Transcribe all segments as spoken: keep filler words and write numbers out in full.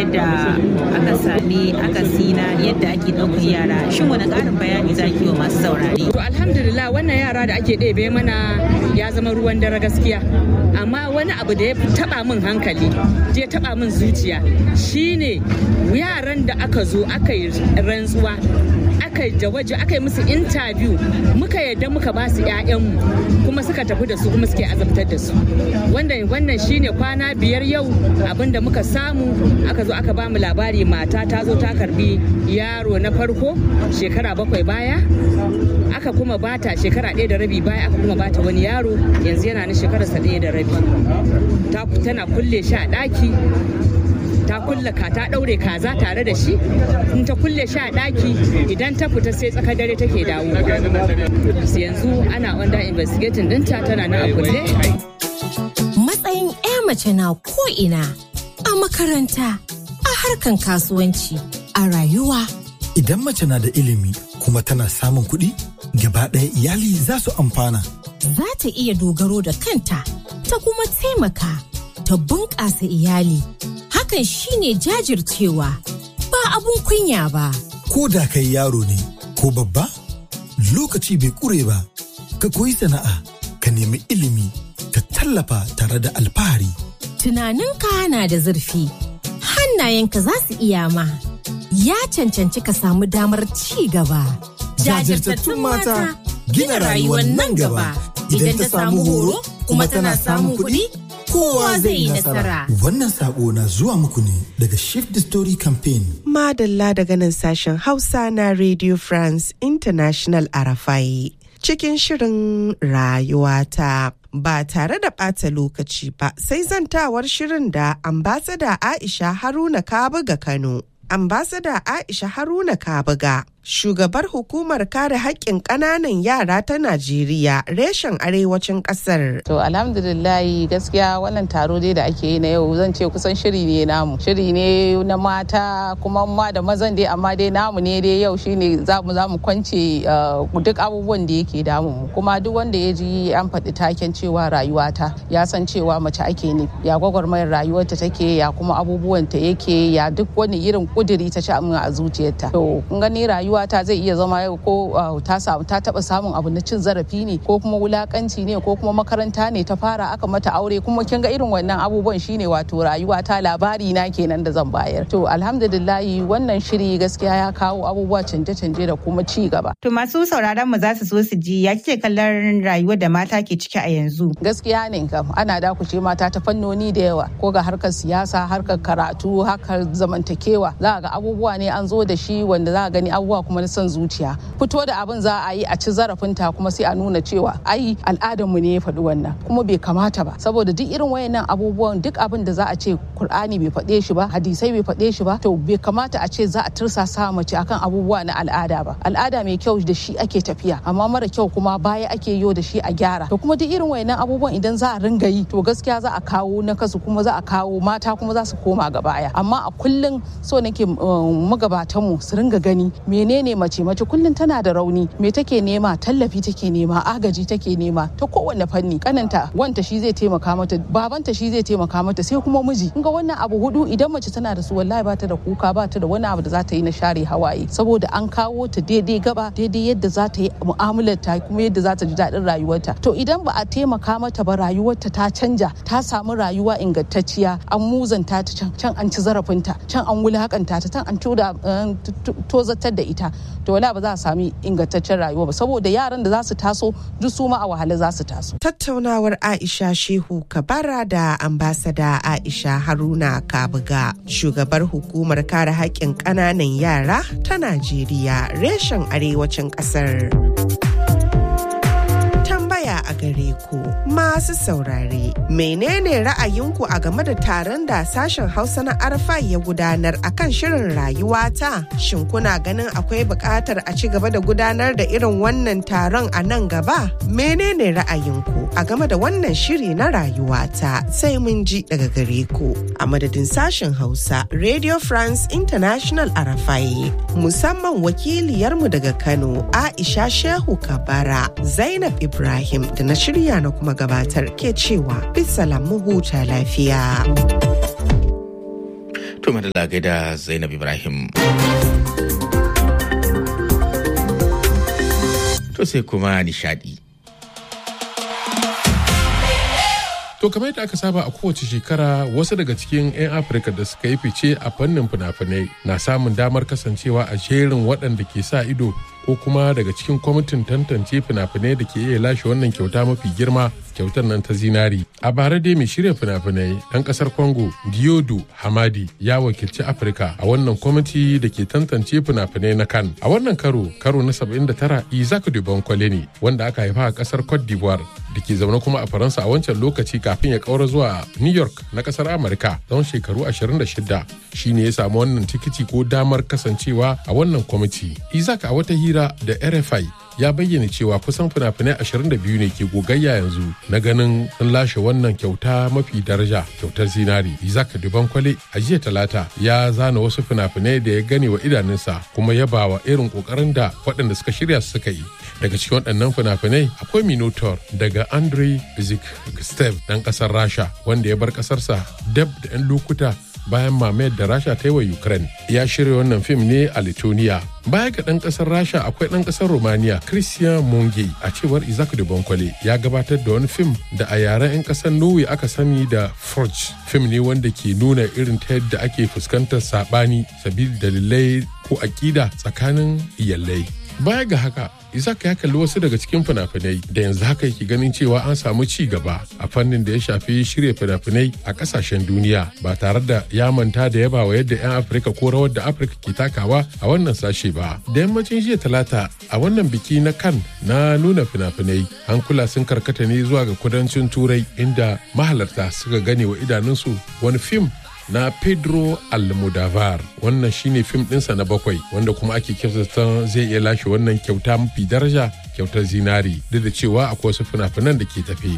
yadda aka sami akasi na yadda ake ɗaukar yara. Shin wani ƙarin bayani za ki wa masu saurare? To alhamdulillah wannan yara da ake ɗebe mana ya zama ruwan dare gaskiya. Amma wani abu da ya taɓa min hankali, ya taɓa min zuciya shine yaran da aka zo aka yi rantsuwa, aka yi jawaji, aka yi musu interview, muka yadda muka ba su 'ya'yanmu kuma suka tafi da su kuma suke azabtar da su. Wannan wannan shine kwana biyar yau abinda muka samu, aka zo aka ba mu labari mata ta zo ta karbi yaro na farko shekara bakwai baya, aka kuma bata shekara ɗaya da rabi baya, aka kuma bata wani yaro yanzu yana na shekararsa ɗaya da rabi. Ta tana kulle shi a ɗaki, ta kulle ka ta ɗaure kaza tare da shi, in ta kulle shi a ɗaki idan ta fita sai tsakar dare take dawo. Yanzu ana under investigating ɗinta, tana na a kulle. Matsayin 'ya mace na ko'ina, a makaranta, a harkan kasuwanci, a rayuwa. Idan mace na da ilimi kuma tana samun kuɗi, gaba ɗaya iyali za su amfana. Za ta iya dogaro da kanta, ta kuma taimaka, ta bunƙasa iyali. Hakan shine jajircewa, ba abun kunya ba. Ko da kai yaro ne ko babba, lokaci bai ƙure ba. Ka koyi sana'a, ka nemi ilimi, ka tallafa tare da alfahari. Tunaninka na da zurfi, hannayenka za su iya ma. Ya cancanci ka samu damar ci gaba. Jajirtattun mata gina rayuwar nan gaba. Idan ta samu horo kuma tana samun kuɗi, kowa zai yi nasara. Wannan sako na zuwa muku ne daga Shift the Story Campaign. Madalla daga nan sashen Hausa na Radio France International Arafai. Cikin shirin rayuwata. Ba tare da ɓata lokaci ba, sai zantawar shirin da Ambassador Aisha Haruna Kabuga Kano. Ambassador Aisha Haruna Kabuga, shugabar hukumar kare haƙƙin ƙananan yara ta Najeriya reshen arewacin ƙasar. To alhamdulillahi gaskiya wannan taro dai da ake yi na yau zan ce kusan shiri ne namu. Shiri ne na mata kuma ma da mazan dai, amma dai namu ne dai yau shine za mu za mu kwance duk abubuwan da yake damu mu. Kuma duk wanda ya ji an faɗi taken cewa rayuwata ya san cewa mace ake ne. Ya gwagwarmayar rayuwarta take, ya kuma abubuwan ta yake, ya duk wani irin kuduri ta ci a zuciyarta. To kun gani rayuwa ta zai iya zama yau ko ta samu ta taba samun abu na cin zarafi ne, ko kuma wulakanci ne, ko kuma makaranta ne ta fara aka mata aure, kuma kin ga irin wannan abubuwan shine wato rayuwa ta, labari na kenan da zan bayar. To alhamdulillahi wannan shiri gaskiya ya kawo abubuwa canje-canje da kuma ci gaba. To masu sauraron mu za su so su ji ya kike kallon rayuwar da mata ke ciki a yanzu? Gaskiya ne kam ana dakuce mata ta fannoni da yawa, ko ga harkar siyasa, harkar karatu, harkar zamantakewa. Za ga abubuwa ne an zo da shi wanda za a gani abubuwa kuma na son zuciya. Fito da abin za a yi a ci zarafinta kuma sai a nuna cewa ai al'adarmu ne ya faɗi wannan, kuma bai kamata ba, saboda duk irin wayannan abubuwan, duk abin da za a ce Kur'ani bai faɗe shi ba, hadisai bai faɗe shi ba, to bai kamata a ce za a tursasa mace akan abubuwa na al'ada ba. Al'ada mai kyau da shi ake tafiya, amma mara kyau kuma baya ake yo da shi a gyara. To kuma duk irin wayannan abubuwan idan za a ringa yi, to gaskiya za a kawo nakasu, kuma za a kawo mata kuma za su koma ga baya. Amma a kullum so nake magabatanmu su ringa gani menene mace mace kullum tana da rauni, me take nema, tallafi take nema, agaji take nema ta kowanne fanni. Kananta wanta shi zai taimaka mata, babanta shi zai taimaka mata, sai kuma miji. Kun ga wannan abu hudu idan mace tana da su, wallahi ba ta da kuka, ba ta da wani abu da za ta yi na share hawaye, saboda an kawo ta daidai gaba, daidai yadda za ta yi mu'amalar ta, kuma yadda za ta ji daɗin rayuwarta. To idan ba a taimaka mata ba, rayuwarta ta canja, ta samu rayuwa ingantacciya, an muzanta ta can, can an ci zarafinta, can an wulakanta ta, can an tozatar da ita, to wala ba za a sami ingantaccen rayuwa ba, saboda yaran da za su taso duk su ma a wahala za su taso. Tattaunawar Aisha Shehu Kabara da Ambassador Aisha Haruna Kabuga, shugabar hukumar kare haƙƙin ƙananan yara ta Najeriya reshen arewacin ƙasar. Tambaya a gare ku masu saurare, menene ra'ayinku a game da taron da sashen Hausa na Arafai ya gudanar akan shirin rayuwata? Shin kuna ganin akwai buƙatar a ci gaba da gudanar da irin wannan taron a nan gaba? Menene ra'ayinku a game da wannan shiri na rayuwata? Sai mun ji daga gare ku. A madadin sashen Hausa Radio France International Arafai, musamman wakiliyarmu daga Kano Aisha Shehu Kabara, Zainab Ibrahim da na shirya na kuma gabatar ke cewa bisalam mu huta lafiya. To madalla gaida Zainab Ibrahim. To sai kuma nishadi. To kamar yadda aka saba a kowace shekara wasu daga cikin 'yan Afirka da suka yi fice a fannin fina-finai na samun damar kasancewa a jerin waɗanda ke sa ido ko kuma daga cikin kwamitin tantance fina-finai da ke iya lashe wannan kyauta mafi girma, kyautar nan ta zinari. A bara dai mai shirya fina-finai ɗan ƙasar Congo Diodo Hamadi ya wakilci Afirka a wannan kwamiti da ke tantance fina-finai na Cannes. A wannan karo, karo na saba'in da tara, Isaac Dubankole ne wanda aka haifa a ƙasar Cote d'Ivoire da ke zaune kuma a Faransa a wancan lokaci kafin ya ƙaura zuwa New York na ƙasar Amurka tsawon shekaru ashirin da shida. Shi ne ya samu wannan tikiti ko damar kasancewa a wannan kwamiti. Isaac a wata hira da R F I ya bayyana cewa kusan fina-finai ashirin da biyu ne ke gogayya yanzu na ganin sun lashe wannan kyauta mafi daraja, kyautar zinari. Isaac Dubankwale a jiya talata ya zana wasu fina-finai da ya gane wa idanunsa kuma ya bawa irin kokarin da waɗanda suka shirya suka yi. Daga cikin waɗannan fina-finai akwai Minotaur daga Andrei Zhigniew ɗan ƙasar Rasha wanda ya bar ƙasarsa dab da 'yan lokuta bayan mamayar da Rasha ta yi wa Ukraine. Ya shirya wannan fim ne a Lithuania. Baya ga ɗan ƙasar Rasha akwai ɗan ƙasar Romania Christian Munge. A cewar Isaac Dubankwale ya gabatar da wani fim da a yaren 'yan ƙasar Norway aka sani da Forge. Fim ne wanda ke nuna irin ta yadda ake fuskantar saɓani sabili dalilai ko aƙida tsakanin iyalai. Baya ga haka, Isaac ya kalli wasu daga cikin fina-finai da yanzu haka yake ganin cewa an samu ci gaba a fannin da ya shafi shirya fina-finai a kasashen duniya ba tare da ya manta da yaba wa yadda 'yan Afirka ko rawar da Afirka ke takawa a wannan sashe ba. Da yammacin jiya talata a wannan biki na Cannes na nuna fina-finai, hankula sun karkata ne zuwa ga kudancin Turai inda mahalarta suka gane wa idanunsu wani fim na Pedro Almodovar. Wannan shine fim ɗinsa na bakwai wanda kuma ake kyautata zai iya lashe wannan kyauta mafi daraja, kyautar zinari, duk da cewa akwai wasu fina-finan da ke tafe.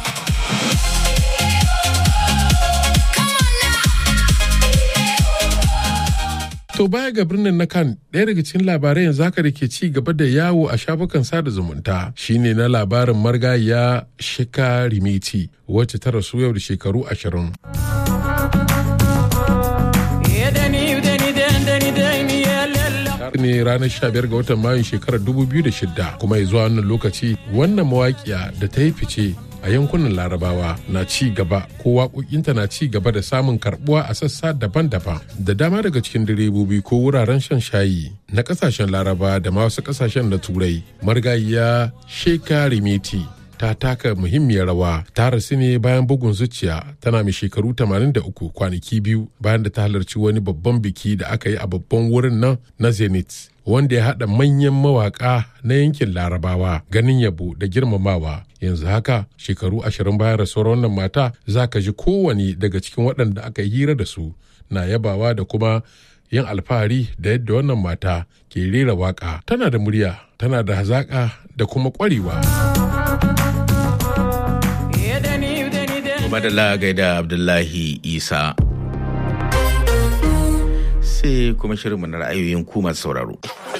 To baya ga birnin na Cannes, ɗaya daga cikin labarai yanzu haka da ke ci gaba da yawo a shafukan sada zumunta shine na labarin margayiya Sheka Rimiti wacce ta rasu yau da shekaru ashirin. ne ranar sha biyar ga watan Mayun shekarar dubu biyu da shida kuma ya zuwa wannan lokaci wannan mawaƙiya da ta yi fice a yankunan Larabawa na ci gaba ko waƙoƙinta na ci gaba da samun karɓuwa a sassa daban-daban. Da dama daga cikin direbobi ko wuraren shan shayi na ƙasashen Laraba da ma wasu ƙasashen na Turai, margayiya Sheka Rimiti ta taka muhimmiyar rawa. Ta rasu ne bayan bugun zuciya tana mai shekaru tamanin da uku kwanaki biyu bayan da ta halarci wani babban biki da aka yi a babban wurin nan na Zenith wanda ya haɗa manyan mawaƙa na yankin Larabawa ganin yabo da girmamawa. Yanzu haka shekaru ashirin bayan rasuwar wannan mata za ka ji kowane daga cikin waɗanda aka yi hira da su na yabawa da kuma yin alfahari da yadda wannan mata ke rera waƙa. Tana da murya, tana da hazaƙa da kuma ƙwarewa. Madalla gaida Abdullahi Isa. Sai kuma shirinmu na ra'ayoyin ku masu sauraro.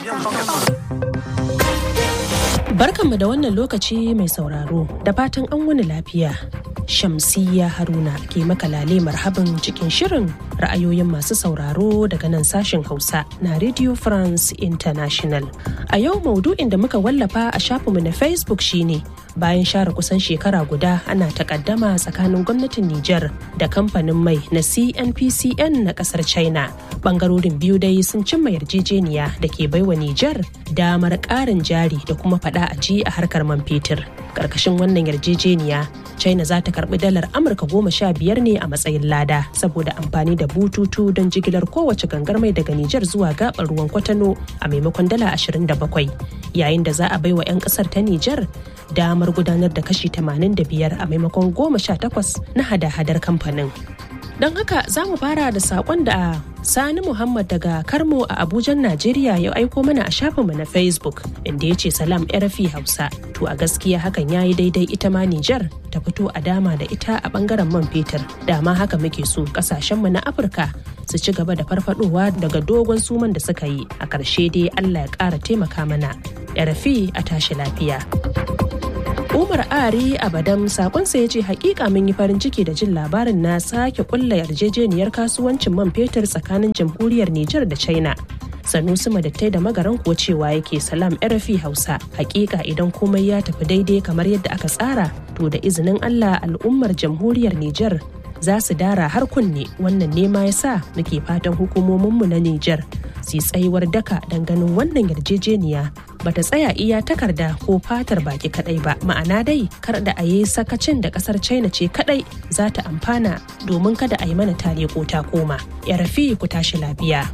Barkanmu da wannan lokaci mai sauraro, da fatan an wani lafiya. Shamsiyya Haruna ke makalale marhaban cikin shirin ra'ayoyin masu sauraro daga nan sashen Hausa na Radio France International. A yau maudu'in da muka wallafa a shafinmu na Facebook shine bayan share kusan shekara guda ana takaddama tsakanin gwamnatin Nijar da kamfanin mai na C N P C N na kasar China. Bangarorin biyu dai sun cimma yarjejeniya da ke baiwa Nijar damar ƙarin jari da kuma faɗa a ji a harkar man fetur. Karkashin wannan yarjejeniya, China za ta karbi dalar Amurka goma sha biyar ne a matsayin lada saboda amfani da bututu don jigilar kowace gangar mai daga Nijar zuwa gabar ruwan Kwatano a maimakon dala ashirin da bakwai, yayin da za a baiwa 'yan kasar ta Nijar damar gudanar da kashi tamanin da biyar a maimakon goma sha takwas na hada-hadar kamfanin. Don haka za mu fara da saƙon da Sani Muhammad daga Karmo a Abuja, Najeriya ya aiko mana a shafinmu na Facebook inda ya ce salam R F I Hausa. To a gaskiya hakan ya yi daidai ita ma Nijar ta fito a dama da ita a bangaren man fetur. Dama haka muke so kasashenmu na Afirka su ci gaba da farfadowa daga dogon suman da suka yi. A ƙarshe dai Allah ya ƙara taimaka mana. R F I a tashi lafiya. Umar Ari Abadam sakonsa ya ce hakika mun yi farin ciki da jin labarin na sake kulla yarjejeniyar kasuwancin man fetur tsakanin jamhuriyar Nijar da China. Sanusi Madattai da Magaran kuwa cewa yake salam R F I Hausa. Hakika idan komai ya tafi daidai kamar yadda aka tsara to da izinin Allah al'ummar jamhuriyar Nijar za su dara har kunne, wannan nema ya sa muke fatan hukumominmu na Nijar su tsayuwar daka don ganin wannan yarjejeniya bata tsaya iya takarda ko fatar baki kadai ba, ma'ana dai kar da a yi sakacin da kasar China ce kadai za ta amfana domin kada a yi mana tare ko ta koma. Ya rafi ku tashi lafiya.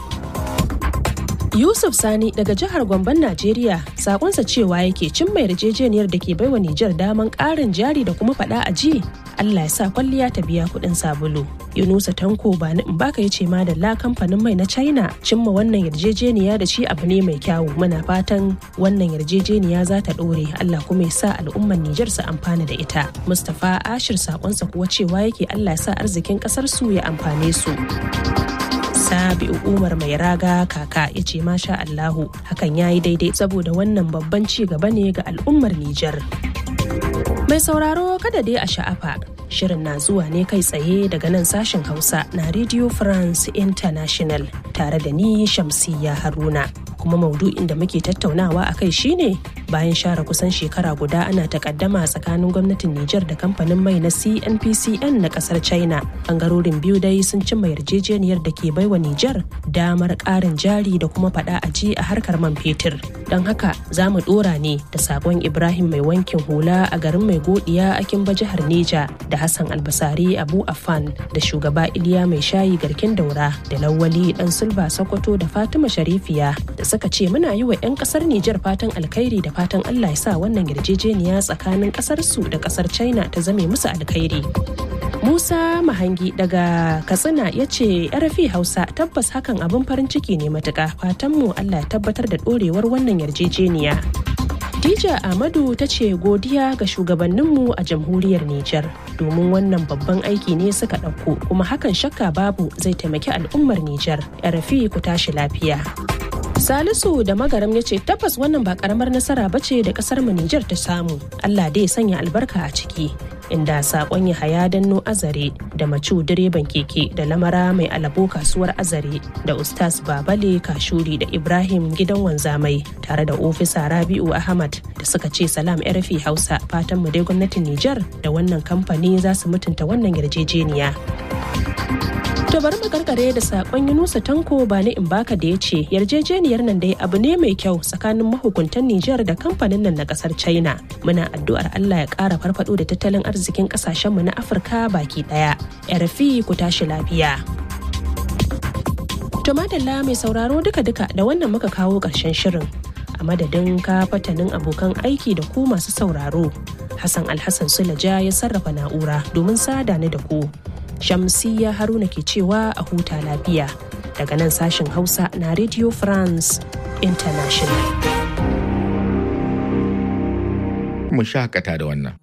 Yusuf Sani daga jihar Gomben Najeriya sakonsa cewa yake cimma yarjejeniyar da ke baiwa Nijar daman ƙarin jari da kuma faɗa a ji. Allah ya sa kwalliya ta biya kuɗin sabulu. Yunusa Tanko ba ni in baka yace ma da la kamfanin mai na China cimma wannan yarjejeniya da shi abu ne mai kyawu. Muna fatan wannan yarjejeniya za ta ɗore, Allah kuma ya sa al'umman Nijar su amfana da ita. Mustapha Ashir sakonsa kuwa cewa yake Allah ya sa arzikin ƙasar su ya amfane su. Sabi'u Umar mai raga kaka ya ce masha Allahu hakan yayi daidai saboda wannan babban ci gaba ne ga al'ummar Nijar. Mai sauraro kada dai a sha'afa, shirin na zuwa ne kai tsaye daga nan sashen Hausa na Radio France International tare da ni Shamsiyya Haruna. Kuma maudu'in da muke tattaunawa a kai shine bayan share kusan shekara guda ana takaddama tsakanin gwamnatin Nijar da kamfanin mai na C N P C N na kasar China. Bangarorin biyu dai sun cimma yarjejeniyar da ke baiwa Nijar damar ƙarin jari da kuma faɗa a ji a harkar man fetur. Don haka za mu ɗora ne da sakon Ibrahim mai wankin hula a garin mai godiya a Kimba jihar Neja da Hassan Albasari Abu Affan da shugaba Iliya mai shayi garkin daura da Lawali dan Sulba Sokoto da Fatima Sharifiya da suka ce muna yi wa 'yan kasar Nijar fatan alkhairi da fatan Allah ya sa wannan yarjejeniya tsakanin kasar su da kasar China ta zame musu alkhairi. Musa Mahangi daga Katsina ya ce R F I Hausa tabbas hakan abin farin ciki ne matuƙa, fatan mu Allah ya tabbatar da ɗorewar wannan yarjejeniya. Dija Ahmadu ta ce godiya ga shugabanninmu a jamhuriyar Nijar domin wannan babban aiki ne suka ɗauko kuma hakan shakka babu zai taimaki al'ummar Nijar. R F I ku tashi lafiya. Salisu da Magaram ya ce tabbas wannan ba karamar nasara ba ce da kasar mu Nijar ta samu. Allah dai sanya albarka a ciki. Inda sakon Yahaya Danno Azare da Macu direban keke da Lamara mai alabo kasuwar Azare da Ustaz Babale Kashuri da Ibrahim gidan wanzamai tare da ofisa Rabi'u Ahmad da suka ce salam R F I Hausa, fatan mu dai gwamnatin Nijar da wannan kamfani za su mutunta wannan yarjejeniya. To bari mu karkare da sakon Yunusa Tanko ba ni in baka da ya ce yarjejeniyar nan dai abu ne mai kyau tsakanin mahukuntan Nijar da kamfanin nan na kasar China. Muna addu'ar Allah ya ƙara farfado da tattalin arzikin kasashen mu na Afirka baki daya. R F I ku tashi lafiya. To madalla mai sauraro duka-duka da wannan muka kawo ƙarshen shirin. A madadin ka fatanin abokan aiki da ku masu sauraro. Hassan Alhassan Sulaja ya sarrafa na'ura domin sada ni da ku. Shamsiyya Haruna ke cewa a huta lafiya daga nan sashen Hausa na Radio France International. Mu shakata da wannan.